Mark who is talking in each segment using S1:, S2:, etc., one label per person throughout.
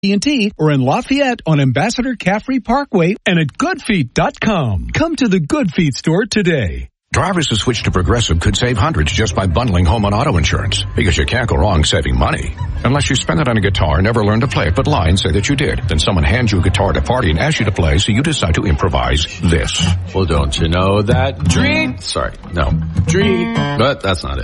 S1: AT&T or in Lafayette on Ambassador Caffrey Parkway and at goodfeet.com. Come to the Good Feet store today.
S2: Drivers who switch to Progressive could save hundreds just by bundling home and auto insurance, because you can't go wrong saving money. Unless you spend it on a guitar and never learn to play it, but lie and say that you did. Then someone hands you a guitar at a party and asks you to play, so you decide to improvise this.
S3: Well, don't you know that dream... But that's not it.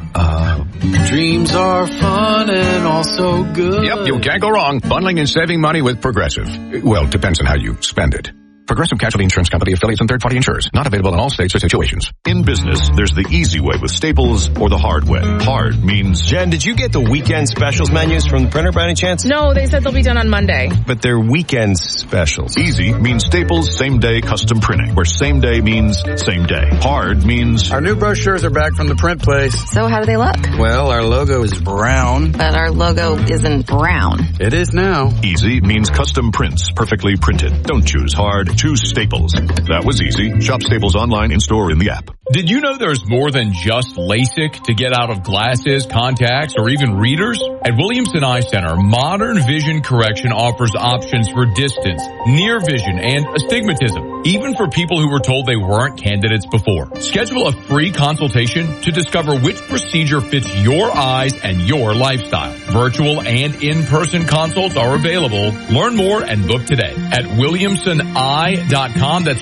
S3: Dreams are fun and also good.
S2: Yep, you can't go wrong bundling and saving money with Progressive. Well, depends on how you spend it. Progressive Casualty Insurance Company, affiliates, and third-party insurers. Not available in all states or situations.
S4: In business, there's the easy way with Staples or the hard way. Hard means...
S5: Jen, did you get the weekend specials menus from the printer by any chance?
S6: No, they said they'll be done on Monday.
S5: But they're weekend specials.
S4: Easy means Staples same-day custom printing, where same day means same day. Hard means...
S7: Our new brochures are back from the print place.
S8: So how do they look?
S7: Well, our logo is brown.
S8: But our logo isn't brown.
S7: It is now.
S4: Easy means custom prints, perfectly printed. Don't choose hard. Choose Staples. That was easy. Shop Staples online, in-store, in the app.
S9: Did you know there's more than just LASIK to get out of glasses, contacts, or even readers? At Williamson Eye Center, Modern Vision Correction offers options for distance, near vision, and astigmatism, even for people who were told they weren't candidates before. Schedule a free consultation to discover which procedure fits your eyes and your lifestyle. Virtual and in-person consults are available. Learn more and book today at WilliamsonEye.com. That's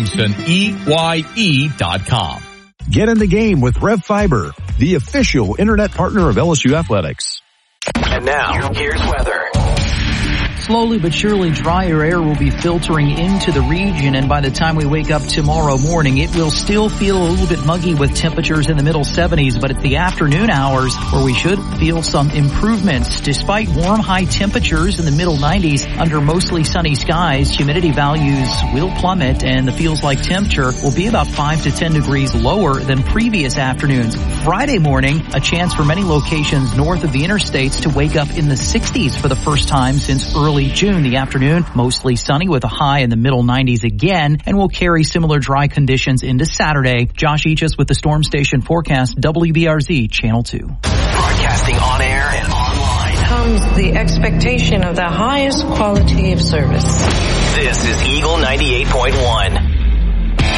S9: WilliamsonEye.com.
S10: Get in the game with RevFiber, the official internet partner of LSU Athletics.
S11: And now, here's weather.
S12: Slowly but surely, drier air will be filtering into the region, and by the time we wake up tomorrow morning, it will still feel a little bit muggy with temperatures in the middle 70s, but it's the afternoon hours where we should feel some improvements. Despite warm high temperatures in the middle 90s under mostly sunny skies, humidity values will plummet, and the feels-like temperature will be about 5 to 10 degrees lower than previous afternoons. Friday morning, a chance for many locations north of the interstates to wake up in the 60s for the first time since early June. The afternoon, mostly sunny with a high in the middle 90s again, and will carry similar dry conditions into Saturday. Josh Eachus with the Storm Station forecast, WBRZ Channel 2.
S11: Broadcasting on air and online
S13: comes the expectation of the highest quality of service.
S11: This is Eagle 98.1.